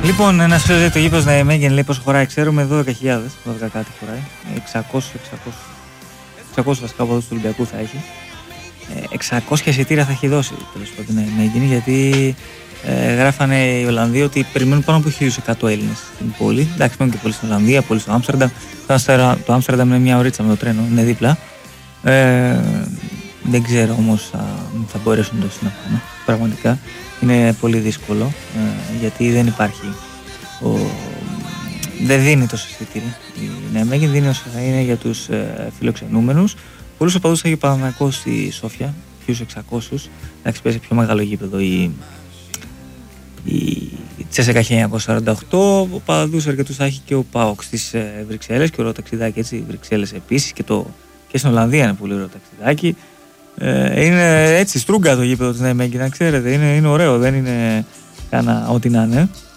Λοιπόν, ένας φίλος λέει το γήπεδο Ναϊμέγεν, λέει πόσο χωράει, ξέρουμε 12.000, 12 κάτι χωράει, 600 βασικά από εδώ του Ολυμπιακού θα έχει. 600 εισιτήρια θα έχει δώσει τέλος πάντων η Ναϊμέγεν, γιατί γράφανε οι Ολλανδοί ότι περιμένουν πάνω από 1.100 Έλληνες στην πόλη. Εντάξει, μένουν και πολλοί στην Ολλανδία, πολλοί στο Άμστερνταμ. Το Άμστερνταμ είναι μια ωρίτσα με το τρένο, είναι δίπλα. Δεν ξέρω όμως αν θα μπορέσουν τόσο να πάνε. Πραγματικά είναι πολύ δύσκολο, γιατί δεν υπάρχει. Δεν δίνει τόσο εισιτήρια. Η Ναϊμέγεν δίνει όσο θα είναι για τους φιλοξενούμενους. Πολλούς οπαδούς θα έχει Παναθηναϊκός στη Σόφια, 1.600. Εντάξει, παίζει πιο μεγάλο γήπεδο η Τσέσσεκα 1948. Οπαδούς αρκετούς θα έχει και ο ΠΑΟΚ στις Βρυξέλλες και ωραίο ταξιδάκι, έτσι. Βρυξέλλες επίσης και στην Ολλανδία είναι πολύ ωραίο ταξιδάκι. Είναι έτσι στρούγκα το γήπεδο της Ναϊμέγεν, να ξέρετε. Είναι ωραίο, δεν είναι κάνα ό,τι να είναι.